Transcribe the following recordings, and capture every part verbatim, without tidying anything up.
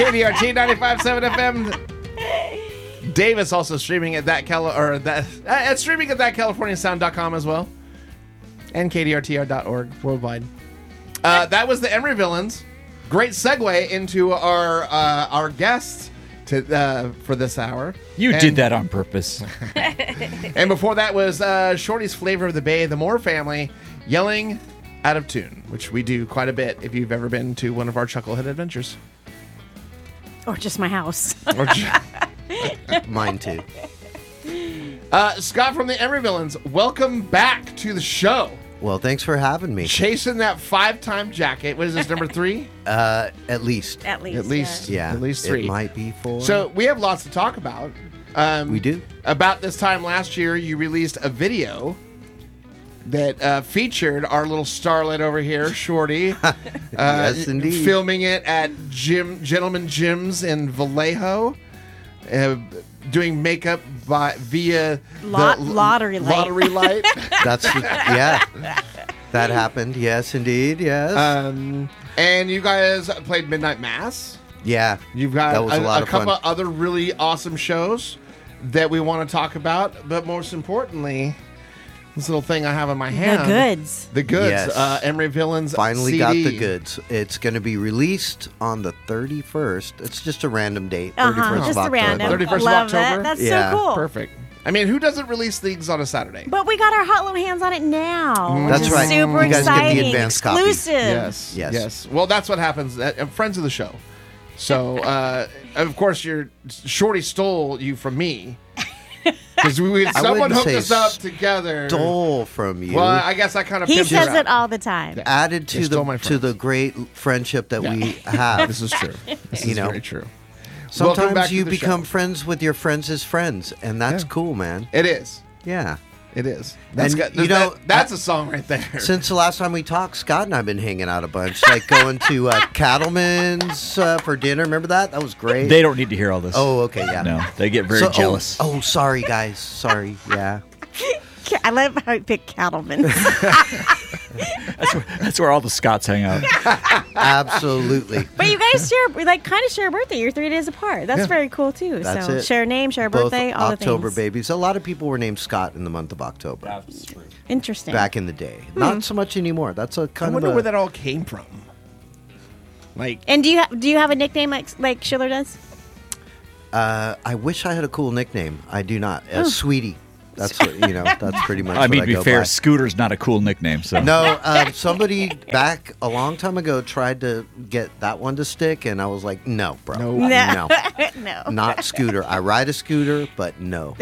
K D R T ninety-five point seven F M. Davis also streaming at that Cali- or that uh, at streaming at that california sound dot com as well, and K D R T R dot org worldwide. Uh, that was the Emery Villains. Great segue into our uh, our guest to uh, for this hour. You and, did that on purpose. And before that was uh, Shorty's Flavor of the Bay, the Moore family, yelling out of tune, which we do quite a bit if you've ever been to one of our Chucklehead adventures. Or just my house. Or ju- Mine too. uh, Scott from the Emery Villains, welcome back to the show. Well, thanks for having me. Chasing that five-time jacket. What is this, number three? Uh, at least. At least. At least. Yeah. At least three. It might be four. So we have lots to talk about. Um, We do. About this time last year, you released a video that uh, featured our little starlet over here, Shorty. uh, Yes, indeed. Filming it at Jim Gentleman Jim's in Vallejo. Uh, doing makeup by via Lot- the lottery light. Lottery light. That's yeah. That happened. Yes, indeed. Yes. um, and you guys played Midnight Mass. yeah. You've got That was a, a lot a of couple fun. of other really awesome shows that we want to talk about, but most importantly, this little thing I have in my hand. The goods. The goods. Yes. Uh, Emery Villains Finally C D. got the goods. It's going to be released on the thirty-first. It's just a random date. Uh-huh. thirty-first Just of a random. October. thirty-first of Love October? That. That's Yeah. so cool. Perfect. I mean, who doesn't release things on a Saturday? But we got our hot little hands on it now. Which That's is right. Super You guys get the exciting. advanced copy. Exclusive. Yes. Yes. Yes. Well, that's what happens. At, uh, friends of the show. So, uh, of course, your Shorty stole you from me. Because we, we I someone wouldn't hooked say us up together. Stole from you. Well, I guess I kind of He pimped says her it out. all the time. Added They to stole the my to friends. the great friendship that Yeah. we have. This is true. This You is know. very true. Welcome back Sometimes to you the become show. friends with your friends' friends, and that's Yeah. cool, man. It is. Yeah. It is. That's And, got, you that- know, that's I- a song right there. Since the last time we talked, Scott and I have been hanging out a bunch, like going to uh, Cattleman's uh, for dinner. Remember that? That was great. They don't need to hear all this. oh, okay, yeah. No, they get very So- oh, jealous. Oh, sorry, guys. Sorry. Yeah. I love how he picked Cattleman. That's, where, that's where all the Scots hang out. Absolutely. But you guys share, like, kind of share a birthday. You're three days apart. That's Yeah. very cool, too. That's so it. share a name, share a Both birthday, all October the things. babies. A lot of people were named Scott in the month of October Interesting. back in the day. Not so much anymore. That's a I kind wonder of a, where that all came from. Like, And do you ha- do you have a nickname like like Schiller does? Uh, I wish I had a cool nickname. I do not. Uh, Oh. Sweetie. That's what, you know. That's pretty much. I mean, what to be go fair, by. Scooter's not a cool nickname. So No, um, somebody back a long time ago tried to get that one to stick, and I was like, no, bro. No. No. No. Not scooter. I ride a scooter, but no.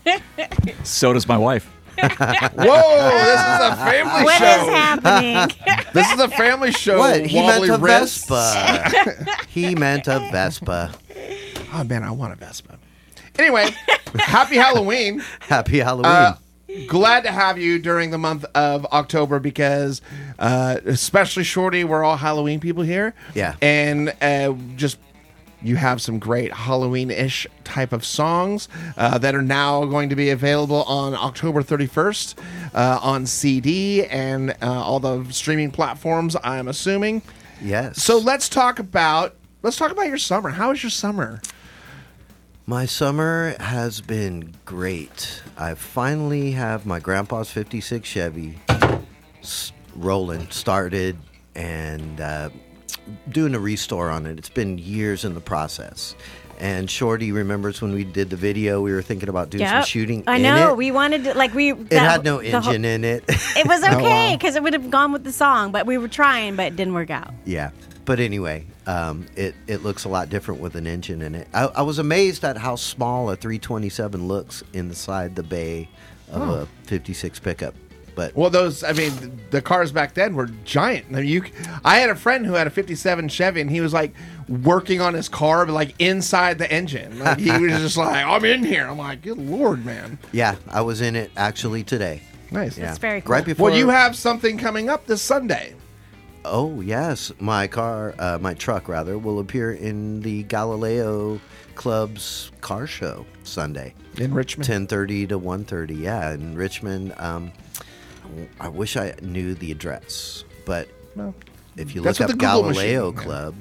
so does my wife. whoa, this is a family What is show. happening? This is a family show. What? He meant Wobbly a wrists. Vespa. He meant a Vespa. Oh, man, I want a Vespa. Anyway, happy Halloween. Happy Halloween. Uh, glad to have you during the month of October because, uh, especially Shorty, we're all Halloween people here. Yeah. And uh, just you have some great Halloween-ish type of songs uh, that are now going to be available on October thirty-first uh, on C D and uh, all the streaming platforms, I'm assuming. yes. So let's talk about let's talk about your summer. How was your summer? My summer has been great. I finally have my grandpa's fifty-six Chevy s- rolling, started, and uh, doing a restore on it. It's been years in the process. And Shorty remembers when we did the video, we were thinking about doing some Yep. shooting I in know. it. We wanted to, like, we. it had no engine in it. It was Oh, okay wow. because it would have gone with the song, but we were trying, but it didn't work out. Yeah. But anyway, um, it, it looks a lot different with an engine in it. I, I was amazed at how small a three twenty-seven looks inside the bay of Oh. a fifty-six pickup. But Well, those, I mean, the cars back then were giant. I mean, you, I had a friend who had a fifty-seven Chevy, and he was like working on his car, but like inside the engine. Like, he was just like, I'm in here. I'm like, good Lord, man. yeah, I was in it actually today. Nice. Yeah. That's very cool. Right before. Well, you have something coming up this Sunday. Oh yes, my car, uh, my truck rather, will appear in the Galileo Club's car show Sunday, In Richmond. ten thirty to one thirty. Yeah, in Richmond. Um, I wish I knew the address, but Well, if you That's look what up the Google Galileo machine- Club,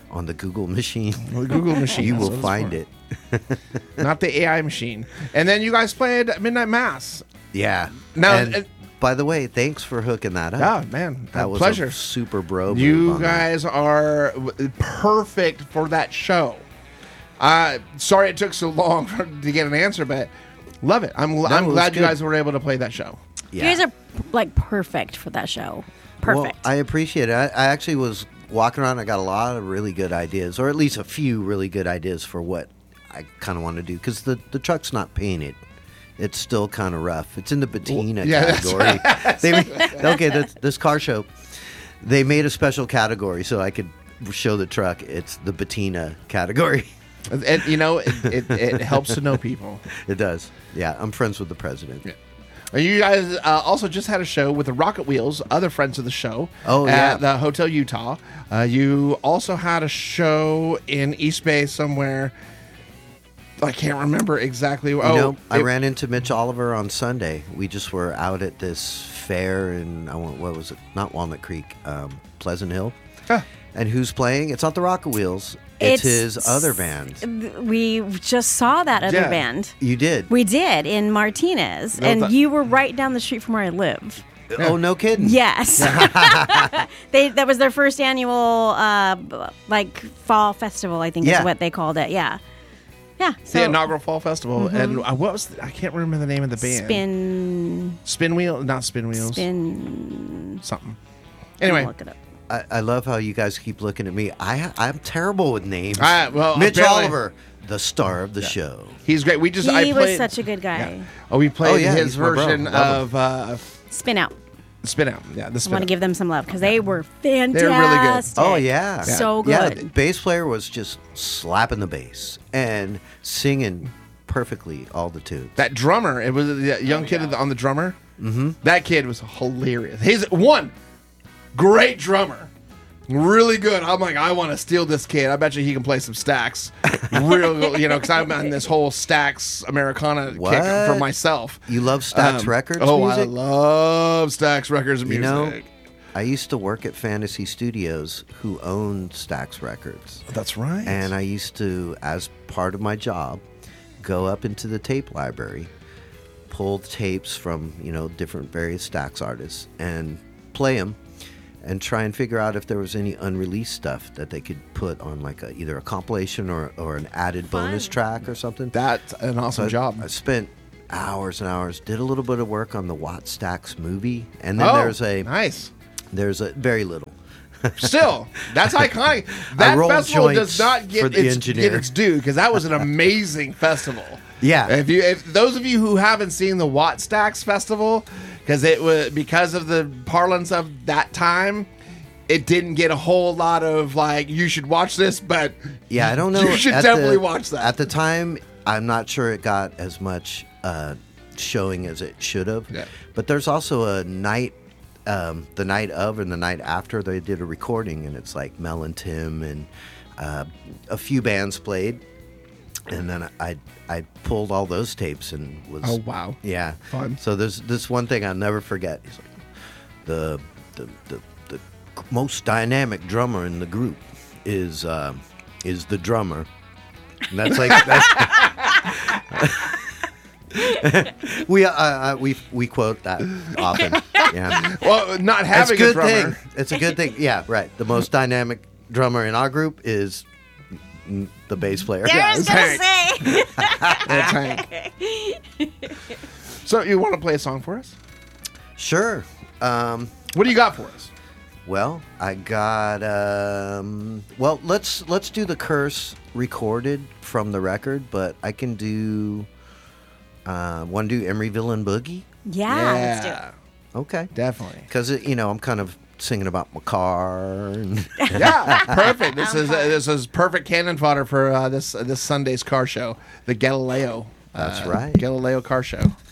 on the Google machine. The Google machine. You will So it's find fun. it. Not the A I machine. And then you guys played Midnight Mass. Yeah. Now, And, and- by the way, thanks for hooking that up. Yeah, man. that a was pleasure. a super bro. move You on that. guys are w- perfect for that show. Uh, sorry it took so long for, to get an answer, but love it. I'm, I'm it was glad you good. guys were able to play that show. Yeah. You guys are like perfect for that show. Perfect. Well, I appreciate it. I, I actually was walking around. I got a lot of really good ideas, or at least a few really good ideas for what I kind of want to do. Because the, the truck's not painted. It's still kind of rough. It's in the patina yeah, that's category. they made, okay, this, this car show, they made a special category so I could show the truck. It's the patina category. And, you know, it, it, it helps to know people. It does. Yeah, I'm friends with the president. Yeah. And you guys uh, also just had a show with the Rocket Wheels, other friends of the show. Oh, at yeah. the Hotel Utah. Uh, you also had a show in East Bay somewhere. I can't remember exactly. You Oh, know, I it- ran into Mitch Oliver on Sunday. We just were out at this fair in, I want, what was it? Not Walnut Creek, um, Pleasant Hill. Huh. And who's playing? It's not the Rocket Wheels. It's, his other band. We just saw that other Yeah. band. You did? We did in Martinez, No, and that- you were right down the street from where I live. Oh, no kidding. Yes, they that was their first annual uh, b- like fall festival. I think Yeah. is what they called it. Yeah, yeah. So the inaugural fall festival. And uh, what was the, I can't remember the name of the band. spin, Spin wheel, not spin wheels. spin. Something. I'll Anyway, look it up. I, I love how you guys keep looking at me. I, I'm terrible with names. I- well, Mitch apparently- Oliver, the star of the show. he's great. We just He I was played, such a good guy. Oh, we played Oh, yeah, his he's my bro. version Love of uh, Spin out. Spin Out. Yeah, the I Spin want to Out. give them some love because they were fantastic. They're really good. Oh, yeah. So Yeah, good. the bass player was just slapping the bass and singing perfectly all the tunes. That drummer, it was the young Oh, kid on the drummer. Mm-hmm. That kid was hilarious. He's one great drummer, really good. I'm like, I want to steal this kid. I bet you he can play some Stax, real, you know, because I'm on this whole Stax Americana kick What? for myself. You love Stax Um, Records Oh, music? I love Stax Records You music. know, I used to work at Fantasy Studios, who owned Stax Records. That's right. And I used to, as part of my job, go up into the tape library, pull tapes from, you know, different various Stax artists, and play them, and try and figure out if there was any unreleased stuff that they could put on, like a, either a compilation or, or an added bonus track or something. That's an awesome So I- job. I spent hours and hours, did a little bit of work on the Watt Stax movie, and then oh, there's a nice. there's a very little. Still, that's iconic. That rolled festival joints does not for get the its, engineer. get its due because that was an amazing festival. Yeah. If you, if those of you who haven't seen the Watt Stax Festival, because it was because of the parlance of that time, it didn't get a whole lot of like you should watch this, but Yeah, I don't know. You should At definitely the- watch that. At the time, I'm not sure it got as much uh, showing as it should have. Yeah. But there's also a night, um, the night of and the night after they did a recording, and it's like Mel and Tim and uh, a few bands played, and then I I pulled all those tapes and was Oh, wow. yeah Fun. So there's this one thing I'll never forget. He's like the the the, the most dynamic drummer in the group is uh, is the drummer. And that's like that's we uh, uh, we we quote that often. Yeah, well, not it's a having a, good drummer. thing. It's a good thing. Yeah, right. The most dynamic drummer in our group is mm, the bass player. I was gonna Hank. say. That's Hank. So you want to play a song for us? Sure. Um, What do you got for us? Well, I got um well, let's let's do the curse recorded from the record, but I can do uh want to do Emeryville and Boogie? Yeah, let's do it. Okay. Definitely. Cuz you know, I'm kind of singing about my car and Yeah, perfect. This is uh, this is perfect cannon fodder for uh, this uh, this Sunday's car show, the Galileo. That's uh, right. Galileo car show.